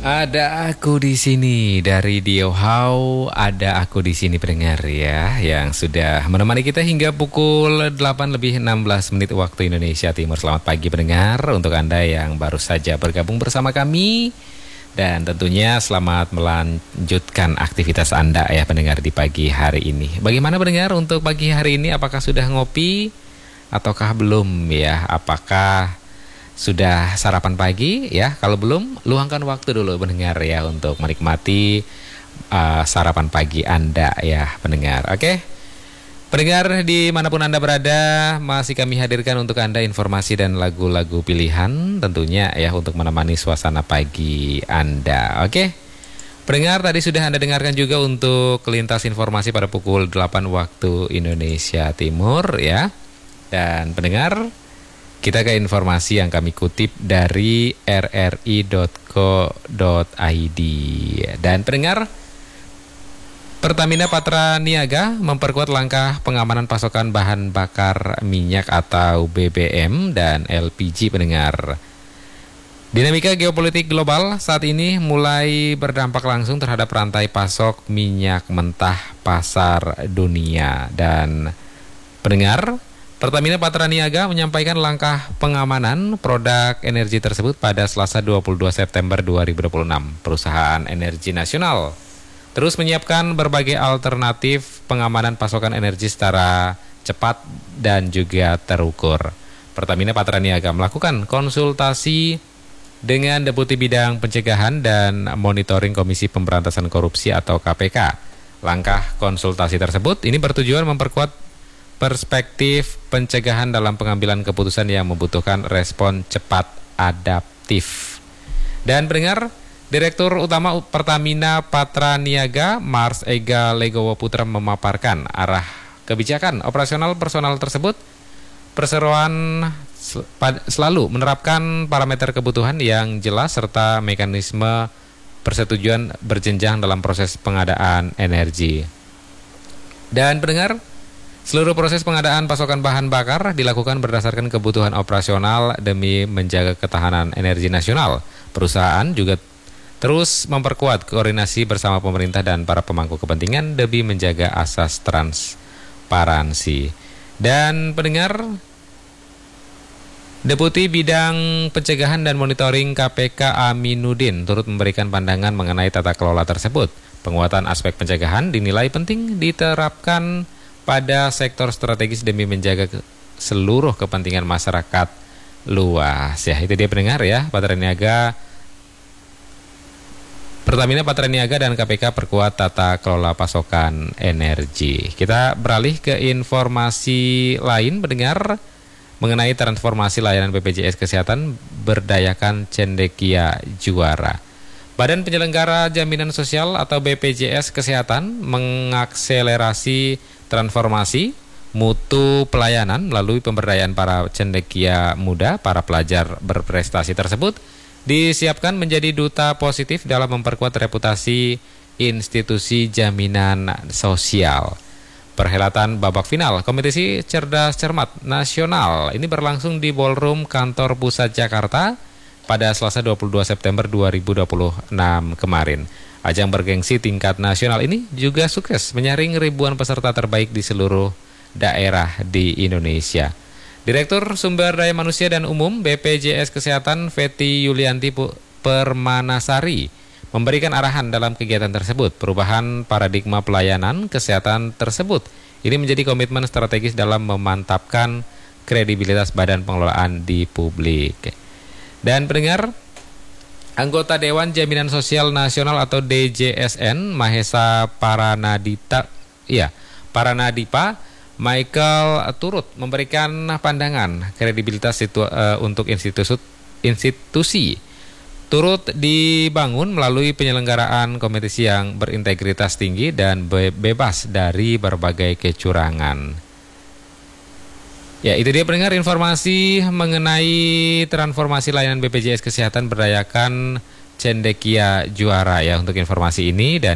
Ada aku di sini dari Dio How, ada aku di sini pendengar ya, yang sudah menemani kita hingga pukul 8:16 waktu Indonesia Timur. Selamat pagi pendengar untuk Anda yang baru saja bergabung bersama kami. Dan tentunya selamat melanjutkan aktivitas Anda ya pendengar di pagi hari ini. Bagaimana pendengar untuk pagi hari ini, apakah sudah ngopi ataukah belum ya? Apakah sudah sarapan pagi ya? Kalau belum, luangkan waktu dulu pendengar ya untuk menikmati sarapan pagi Anda ya pendengar. Oke, pendengar dimanapun Anda berada, masih kami hadirkan untuk Anda informasi dan lagu-lagu pilihan tentunya ya untuk menemani suasana pagi Anda. Oke, pendengar, tadi sudah Anda dengarkan juga untuk kelintas informasi pada pukul 8 waktu Indonesia Timur ya. Dan pendengar, kita ke informasi yang kami kutip dari rri.co.id. Dan pendengar, Pertamina Patraniaga memperkuat langkah pengamanan pasokan bahan bakar minyak atau BBM dan LPG pendengar. Dinamika geopolitik global saat ini mulai berdampak langsung terhadap rantai pasok minyak mentah pasar dunia. Dan pendengar, Pertamina Patraniaga menyampaikan langkah pengamanan produk energi tersebut pada Selasa 22 September 2026. Perusahaan energi nasional terus menyiapkan berbagai alternatif pengamanan pasokan energi secara cepat dan juga terukur. Pertamina Patraniaga melakukan konsultasi dengan Deputi Bidang Pencegahan dan Monitoring Komisi Pemberantasan Korupsi atau KPK. Langkah konsultasi tersebut ini bertujuan memperkuat perspektif pencegahan dalam pengambilan keputusan yang membutuhkan respon cepat adaptif. Dan pendengar, Direktur Utama Pertamina Patraniaga Mars Ega Legowo Putra memaparkan arah kebijakan operasional personal tersebut. Perseroan selalu menerapkan parameter kebutuhan yang jelas serta mekanisme persetujuan berjenjang dalam proses pengadaan energi. Dan pendengar, seluruh proses pengadaan pasokan bahan bakar dilakukan berdasarkan kebutuhan operasional demi menjaga ketahanan energi nasional. Perusahaan juga terus memperkuat koordinasi bersama pemerintah dan para pemangku kepentingan demi menjaga asas transparansi. Dan pendengar, Deputi Bidang Pencegahan dan Monitoring KPK Aminuddin turut memberikan pandangan mengenai tata kelola tersebut. Penguatan aspek pencegahan dinilai penting diterapkan pada sektor strategis demi menjaga seluruh kepentingan masyarakat luas. Ya, itu dia pendengar ya, Pertamina Patraniaga dan KPK perkuat tata kelola pasokan energi. Kita beralih ke informasi lain pendengar mengenai transformasi layanan BPJS Kesehatan berdayakan cendekia juara. Badan Penyelenggara Jaminan Sosial atau BPJS Kesehatan mengakselerasi transformasi mutu pelayanan melalui pemberdayaan para cendekia muda. Para pelajar berprestasi tersebut disiapkan menjadi duta positif dalam memperkuat reputasi institusi jaminan sosial. Perhelatan babak final kompetisi Cerdas Cermat Nasional ini berlangsung di Ballroom Kantor Pusat Jakarta pada Selasa 22 September 2026 kemarin. Ajang bergengsi tingkat nasional ini juga sukses menyaring ribuan peserta terbaik di seluruh daerah di Indonesia. Direktur Sumber Daya Manusia dan Umum BPJS Kesehatan Feti Yulianti Permanasari memberikan arahan dalam kegiatan tersebut. Perubahan paradigma pelayanan kesehatan tersebut ini menjadi komitmen strategis dalam memantapkan kredibilitas badan pengelolaan di publik. Dan pendengar, anggota Dewan Jaminan Sosial Nasional atau DJSN Mahesa Paranadipa Michael turut memberikan pandangan kredibilitas untuk institusi turut dibangun melalui penyelenggaraan kompetisi yang berintegritas tinggi dan bebas dari berbagai kecurangan. Ya, itu dia pendengar informasi mengenai transformasi layanan BPJS Kesehatan berdayakan cendekia juara ya untuk informasi ini. Dan